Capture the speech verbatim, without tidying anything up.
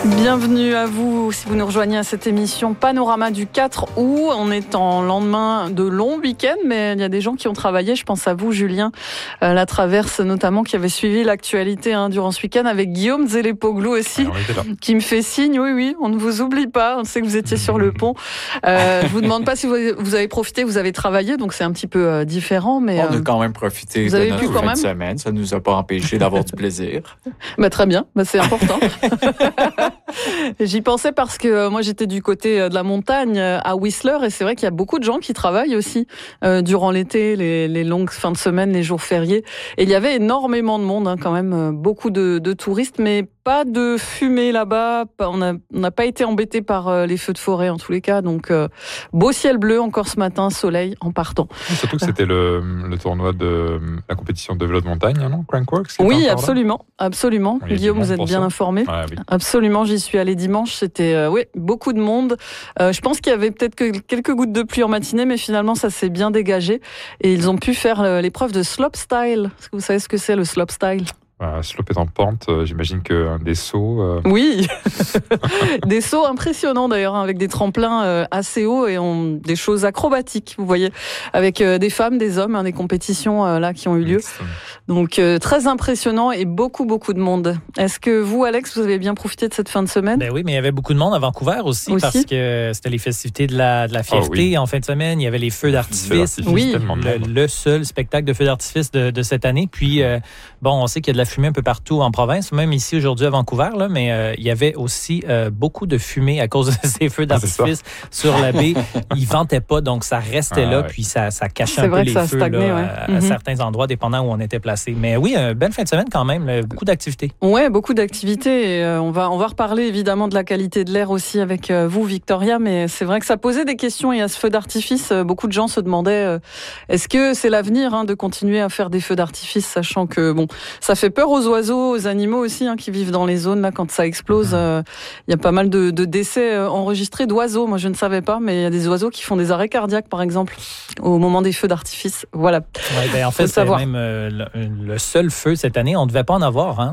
Bienvenue à vous si vous nous rejoignez à cette émission Panorama du quatre août. On est en lendemain de long week-end, mais il y a des gens qui ont travaillé. Je pense à vous, Julien euh, La Traverse notamment, qui avait suivi l'actualité hein, durant ce week-end, avec Guillaume Zélépoglou aussi, qui me fait signe. Oui, oui, on ne vous oublie pas. On sait que vous étiez sur le pont. Euh, je vous demande pas si vous, vous avez profité, vous avez travaillé, donc c'est un petit peu euh, différent. Mais on euh, a quand même profité vous de avez notre pu quand fin même de semaine. Ça ne nous a pas empêché d'avoir du plaisir. Bah, très bien, bah, c'est important. J'y pensais parce que euh, moi j'étais du côté euh, de la montagne euh, à Whistler et c'est vrai qu'il y a beaucoup de gens qui travaillent aussi euh, durant l'été, les, les longues fins de semaine, les jours fériés. Et il y avait énormément de monde hein, quand même, euh, beaucoup de, de touristes, mais pas de fumée là-bas. On n'a on n'a pas été embêtés par euh, les feux de forêt en tous les cas. Donc euh, beau ciel bleu encore ce matin, soleil en partant. Surtout que c'était le, le tournoi de la compétition de vélo de montagne, non Crankworx. Oui, absolument, absolument. Oui, Guillaume, vous êtes bien ça. informé. Ah, oui. Absolument, j'y suis allée dimanche. C'était euh, oui, beaucoup de monde. Euh, je pense qu'il y avait peut-être que quelques gouttes de pluie en matinée, mais finalement ça s'est bien dégagé et ils ont pu faire euh, l'épreuve de slopestyle. Est-ce que vous savez ce que c'est le slopestyle? Euh, slope est en pente, euh, j'imagine que des sauts. Euh... Oui, des sauts impressionnants d'ailleurs, hein, avec des tremplins euh, assez hauts et on, des choses acrobatiques, vous voyez, avec euh, des femmes, des hommes, hein, des compétitions euh, là qui ont eu lieu. Donc euh, très impressionnant et beaucoup beaucoup de monde. Est-ce que vous, Alex, vous avez bien profité de cette fin de semaine? Ben oui, mais il y avait beaucoup de monde à Vancouver aussi, aussi? parce que c'était les festivités de la, de la fierté oh, oui. en fin de semaine. Il y avait les feux d'artifice. Oui, le, le seul spectacle de feux d'artifice de, de cette année. Puis euh, bon, on sait qu'il y a de la fumée un peu partout en province, même ici aujourd'hui à Vancouver, là, mais euh, il y avait aussi euh, beaucoup de fumée à cause de ces feux d'artifice ah, sur la baie. Ils vantaient pas, donc ça restait ah, là, ouais. puis ça, ça cachait c'est un peu les feux stagné, là, ouais. à, mm-hmm. à certains endroits, dépendant où on était placé. Mais oui, une belle fin de semaine quand même, là, beaucoup d'activités. Ouais, beaucoup d'activités. Et, euh, on va on va reparler évidemment de la qualité de l'air aussi avec euh, vous, Victoria, mais c'est vrai que ça posait des questions. Et à ce feu d'artifice, euh, beaucoup de gens se demandaient euh, est-ce que c'est l'avenir hein, de continuer à faire des feux d'artifice, sachant que bon, ça fait peur aux oiseaux, aux animaux aussi hein, qui vivent dans les zones là quand ça explose. Il euh, y a pas mal de, de décès euh, enregistrés d'oiseaux. Moi, je ne savais pas, mais il y a des oiseaux qui font des arrêts cardiaques, par exemple, au moment des feux d'artifice. Voilà. Ouais, ben, en fait, c'est même euh, le, le seul feu cette année. On ne devait pas en avoir. Hein.